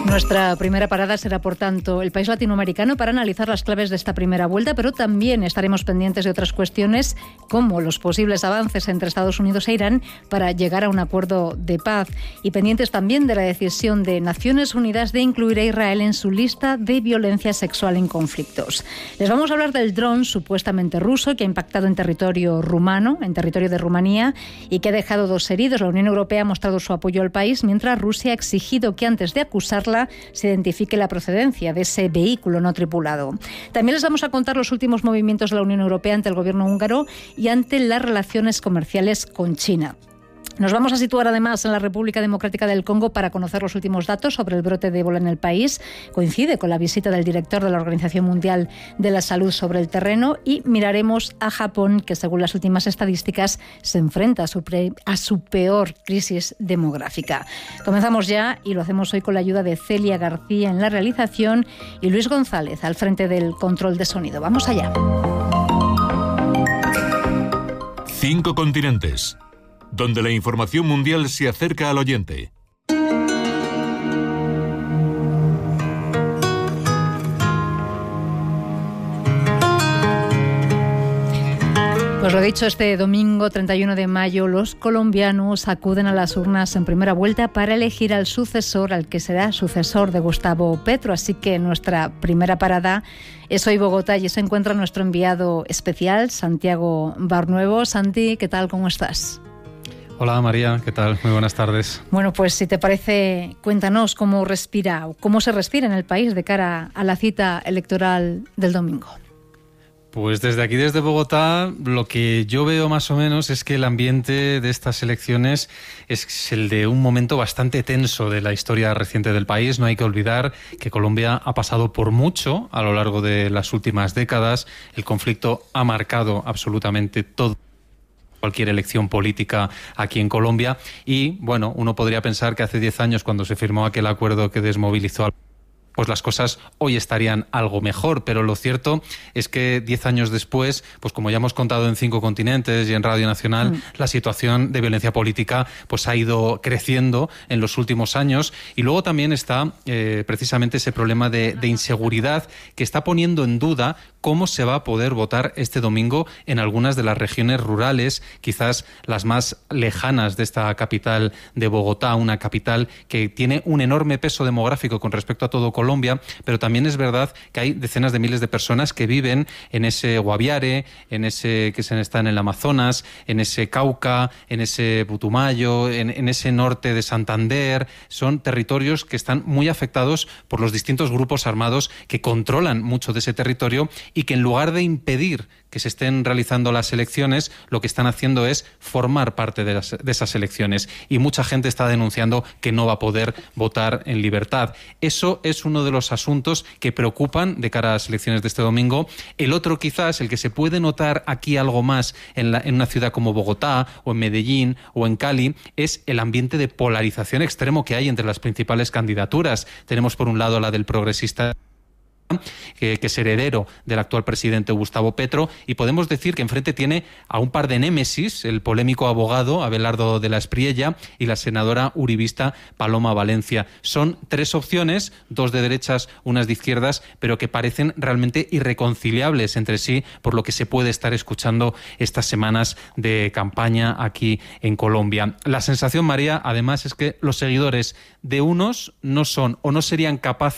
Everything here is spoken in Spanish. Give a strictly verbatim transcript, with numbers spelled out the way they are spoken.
Nuestra primera parada será, por tanto, el país latinoamericano para analizar las claves de esta primera vuelta, pero también estaremos pendientes de otras cuestiones como los posibles avances entre Estados Unidos e Irán para llegar a un acuerdo de paz y pendientes también de la decisión de Naciones Unidas de incluir a Israel en su lista de violencia sexual en conflictos. Les vamos a hablar del dron supuestamente ruso que ha impactado en territorio rumano, en territorio de Rumanía, y que ha dejado dos heridos. La Unión Europea ha mostrado su apoyo al país, mientras Rusia ha exigido que antes de acusarla se identifique la procedencia de ese vehículo no tripulado. También les vamos a contar los últimos movimientos de la Unión Europea ante el gobierno húngaro y ante las relaciones comerciales con China. Nos vamos a situar además en la República Democrática del Congo para conocer los últimos datos sobre el brote de ébola en el país. Coincide con la visita del director de la Organización Mundial de la Salud sobre el terreno y miraremos a Japón, que según las últimas estadísticas se enfrenta a su, pre- a su peor crisis demográfica. Comenzamos ya y lo hacemos hoy con la ayuda de Celia García en la realización y Luis González al frente del control de sonido. Vamos allá. Cinco continentes, donde la información mundial se acerca al oyente. Pues lo dicho, este domingo treinta y uno de mayo los colombianos acuden a las urnas en primera vuelta para elegir al sucesor, al que será sucesor de Gustavo Petro. Así que nuestra primera parada es hoy Bogotá y se encuentra nuestro enviado especial, Santiago Barnuevo. Santi, ¿qué tal? ¿Cómo estás? Hola María, ¿qué tal? Muy buenas tardes. Bueno, pues si te parece, cuéntanos cómo respira, cómo se respira en el país de cara a la cita electoral del domingo. Pues desde aquí, desde Bogotá, lo que yo veo más o menos es que el ambiente de estas elecciones es el de un momento bastante tenso de la historia reciente del país. No hay que olvidar que Colombia ha pasado por mucho a lo largo de las últimas décadas. El conflicto ha marcado absolutamente todo. Cualquier elección política aquí en Colombia y, bueno, uno podría pensar que hace diez años, cuando se firmó aquel acuerdo que desmovilizó al pues las cosas hoy estarían algo mejor, pero lo cierto es que diez años después, pues como ya hemos contado en Cinco Continentes y en Radio Nacional, mm. la situación de violencia política pues ha ido creciendo en los últimos años y luego también está eh, precisamente ese problema de, de inseguridad que está poniendo en duda cómo se va a poder votar este domingo en algunas de las regiones rurales, quizás las más lejanas de esta capital de Bogotá, una capital que tiene un enorme peso demográfico con respecto a todo Colombia, pero también es verdad que hay decenas de miles de personas que viven en ese Guaviare, en ese que se está en el Amazonas, en ese Cauca, en ese Putumayo, en, en ese norte de Santander. Son territorios que están muy afectados por los distintos grupos armados que controlan mucho de ese territorio y que en lugar de impedir que se estén realizando las elecciones, lo que están haciendo es formar parte de, las, de esas elecciones. Y mucha gente está denunciando que no va a poder votar en libertad. Eso es uno de los asuntos que preocupan de cara a las elecciones de este domingo. El otro, quizás, el que se puede notar aquí algo más en, la, en una ciudad como Bogotá, o en Medellín, o en Cali, es el ambiente de polarización extremo que hay entre las principales candidaturas. Tenemos, por un lado, la del progresista, Que, que es heredero del actual presidente Gustavo Petro, y podemos decir que enfrente tiene a un par de némesis, el polémico abogado Abelardo de la Espriella y la senadora uribista Paloma Valencia. Son tres opciones, dos de derechas, unas de izquierdas, pero que parecen realmente irreconciliables entre sí por lo que se puede estar escuchando estas semanas de campaña aquí en Colombia. La sensación, María, además, es que los seguidores de unos no son o no serían capaces